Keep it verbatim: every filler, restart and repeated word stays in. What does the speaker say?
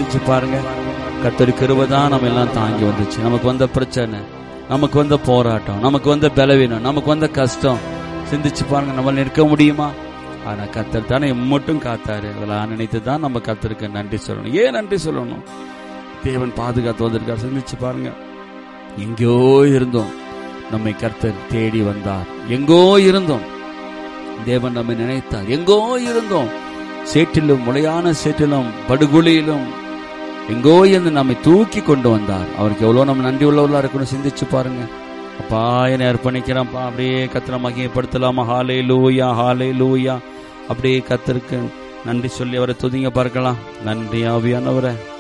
சிந்திச்சு பாருங்க. கர்த்தர் கிருபை தான் நம்ம எல்லாம் தாங்கி வந்துச்சு. நமக்கு வந்த பிரச்சனை, நமக்கு வந்த போராட்டம், நமக்கு வந்த பலவீனம், நமக்கு வந்த கஷ்டம் சிந்திச்சு பாருங்க. நம்ம நிற்க முடியுமா? ஆனா கர்த்தர் தானே மட்டும் காத்தாரு. அதெல்லாம் நினைத்து தான் நம்ம கர்த்தருக்கு நன்றி சொல்லணும். ஏன் நன்றி சொல்லணும்? தேவன் பாதுகாத்து வந்திருக்கார். சிந்திச்சு பாருங்க. எங்கோ இருந்தோம், நம்மை கர்த்தர் தேடி வந்தார். எங்கோ இருந்தோம், தேவன் நம்மை நினைத்தார். எங்கோ இருந்தோம், சேற்றிலும் முளையான சேற்றிலும் படுகொலியிலும் எங்கோ இருந்து நம்மை தூக்கி கொண்டு வந்தார். அவருக்கு எவ்வளவு நம்ம நன்றி உள்ளவர்களா இருக்கணும். சிந்திச்சு பாருங்க. அப்பா என்னை அர்ப்பணிக்கிறேன்ப்பா. அப்படியே கர்த்தரை மகிமைப்படுத்தலாமா? ஹல்லேலூயா, ஹல்லேலூயா. அப்படியே கர்த்தருக்கு நன்றி சொல்லி அவரை துதிங்க பார்க்கலாம். நன்றி ஆவியானவரே.